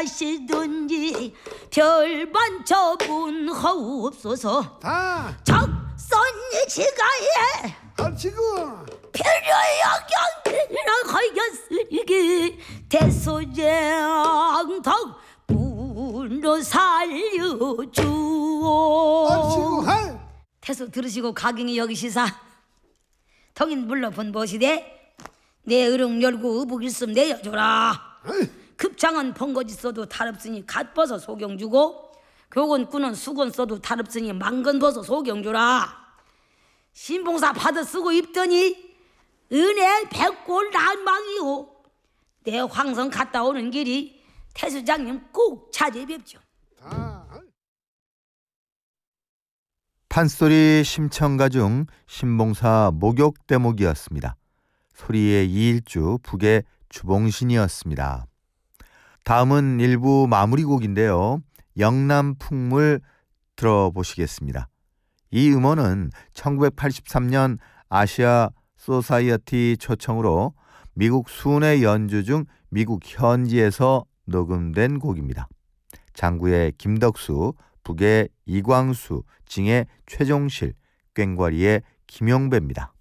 하시든지 별반쳐 문하옵소서. 다 적선이 지가에 합치고 필요영경이라 하였으니 대소장 덕분으로 살려주오. 합치고 할 태소 들으시고 가경이 여기시사 덩인 불러본 무엇이되 내 의룡 열고 의복 일씀 내어줘라. 급장은 번거지 써도 탈없으니 갓 벗어 소경 주고 교건 꾸는 수건 써도 탈없으니 망건 벗어 소경 주라. 신봉사 받아 쓰고 입더니 은혜 백골 난망이오. 내 황성 갔다 오는 길이 태수장님 꼭 찾아뵙죠. 판소리 심청가 중 신봉사 목욕 대목이었습니다. 소리의 이일주 북의 주봉신이었습니다. 다음은 일부 마무리곡인데요. 영남풍물 들어보시겠습니다. 이 음원은 1983년 아시아 소사이어티 초청으로 미국 순회 연주 중 미국 현지에서 녹음된 곡입니다. 장구의 김덕수, 북의 이광수, 징의 최종실, 꽹과리의 김용배입니다.